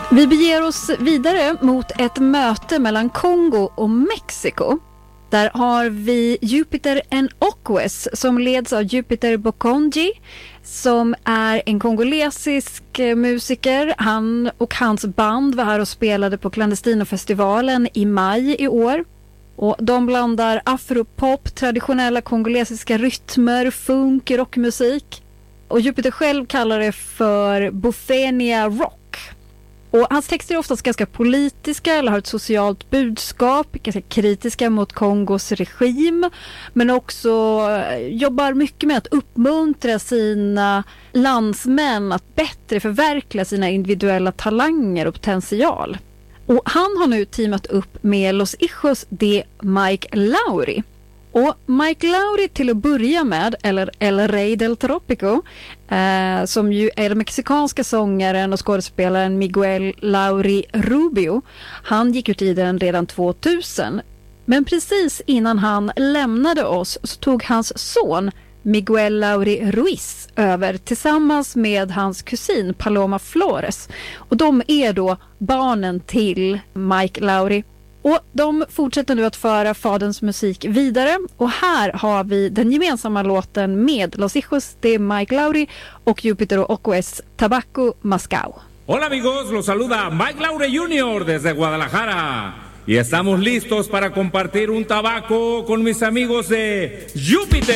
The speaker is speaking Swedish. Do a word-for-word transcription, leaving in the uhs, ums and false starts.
Vi beger oss vidare mot ett möte mellan Kongo och Mexiko. Där har vi Jupiter and Okwes som leds av Jupiter Bokonji som är en kongolesisk musiker. Han och hans band var här och spelade på Clandestino-festivalen i maj i år. Och de blandar afropop, traditionella kongolesiska rytmer, funk, rockmusik. Och Jupiter själv kallar det för Bofenia Rock. Och hans texter är oftast ganska politiska eller har ett socialt budskap, ganska kritiska mot Kongos regim, men också jobbar mycket med att uppmuntra sina landsmän att bättre förverkliga sina individuella talanger och potential. Och han har nu teamat upp med Los Hijos de Mike Lauri. Och Mike Lauri till att börja med, eller El Rey del Tropico, eh, som ju är den mexikanska sångaren och skådespelaren Miguel Lauri Rubio, han gick ur tiden redan tvåtusen. Men precis innan han lämnade oss så tog hans son Miguel Lauri Ruiz över tillsammans med hans kusin Paloma Flores. Och de är då barnen till Mike Lauri. Och de fortsätter nu att föra faderns musik vidare. Och här har vi den gemensamma låten med Los Hijos de Mike Lauri och Jupiter och Okwes, Tabaco Mascao. Hola amigos, los saluda Mike Lauri junior desde Guadalajara. Y estamos listos para compartir un tabaco con mis amigos de Jupiter.